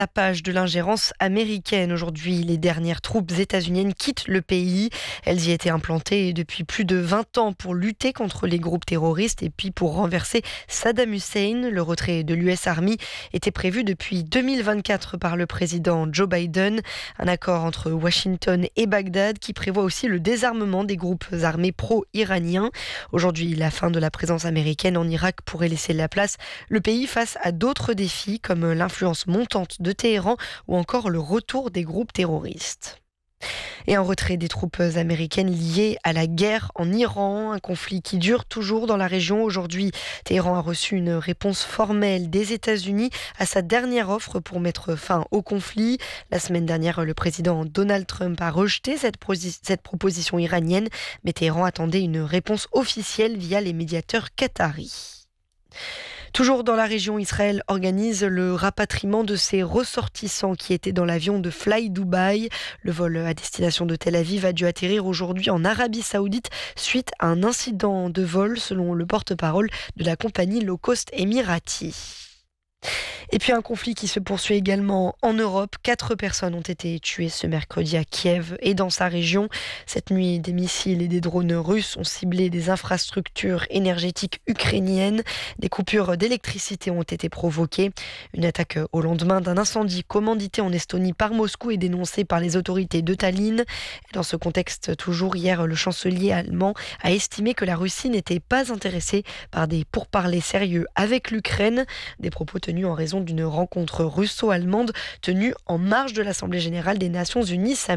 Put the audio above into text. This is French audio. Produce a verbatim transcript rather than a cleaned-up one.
La page de l'ingérence américaine. Aujourd'hui, les dernières troupes états-uniennes quittent le pays. Elles y étaient implantées depuis plus de vingt ans pour lutter contre les groupes terroristes et puis pour renverser Saddam Hussein. Le retrait de l'U S Army était prévu depuis deux mille vingt-quatre par le président Joe Biden. Un accord entre Washington et Bagdad qui prévoit aussi le désarmement des groupes armés pro-iraniens. Aujourd'hui, la fin de la présence américaine en Irak pourrait laisser la place le pays face à d'autres défis comme l'influence montante de Téhéran ou encore le retour des groupes terroristes. Et un retrait des troupes américaines lié à la guerre en Iran, un conflit qui dure toujours dans la région. Aujourd'hui, Téhéran a reçu une réponse formelle des États-Unis à sa dernière offre pour mettre fin au conflit. La semaine dernière, le président Donald Trump a rejeté cette, prosi- cette proposition iranienne, mais Téhéran attendait une réponse officielle via les médiateurs qataris. Toujours dans la région, Israël organise le rapatriement de ses ressortissants qui étaient dans l'avion de Fly Dubai. Le vol à destination de Tel Aviv a dû atterrir aujourd'hui en Arabie Saoudite suite à un incident de vol, selon le porte-parole de la compagnie low cost Emirati. Et puis un conflit qui se poursuit également en Europe. Quatre personnes ont été tuées ce mercredi à Kiev et dans sa région. Cette nuit, des missiles et des drones russes ont ciblé des infrastructures énergétiques ukrainiennes. Des coupures d'électricité ont été provoquées. Une attaque au lendemain d'un incendie commandité en Estonie par Moscou et dénoncé par les autorités de Tallinn. Dans ce contexte, toujours hier, le chancelier allemand a estimé que la Russie n'était pas intéressée par des pourparlers sérieux avec l'Ukraine. Des propos tenus en raison d'une rencontre russo-allemande tenue en marge de l'Assemblée générale des Nations unies.